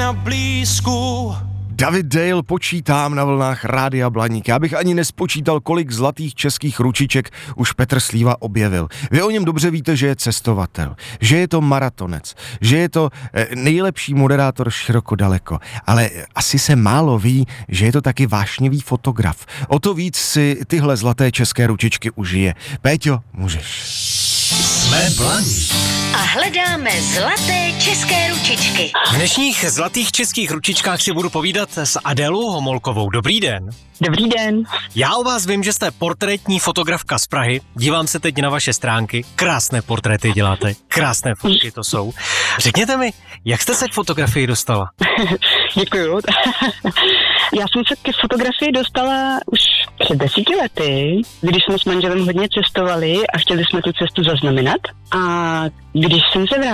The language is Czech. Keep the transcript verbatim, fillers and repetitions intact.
na blízku. David Dale, Počítám na vlnách Rádia Blaník. Já bych ani nespočítal, kolik zlatých českých ručiček už Petr Slíva objevil. Vy o něm dobře víte, že je cestovatel, že je to maratonec, že je to nejlepší moderátor široko daleko, ale asi se málo ví, že je to taky vášnivý fotograf. O to víc si tyhle zlaté české ručičky užije. Péťo, můžeš. Jsme Blaník. A hledáme zlaté české ručičky. V dnešních zlatých českých ručičkách si budu povídat s Adélou Homolkovou. Dobrý den. Dobrý den. Já o vás vím, že jste portrétní fotografka z Prahy. Dívám se teď na vaše stránky. Krásné portréty děláte. Krásné fotky to jsou. Řekněte mi, jak jste se k fotografii dostala? Děkuju. Já jsem se k fotografii dostala už před desíti lety, když jsme s manželem hodně cestovali a chtěli jsme tu cestu zaznamenat. A když jsem se vrátila,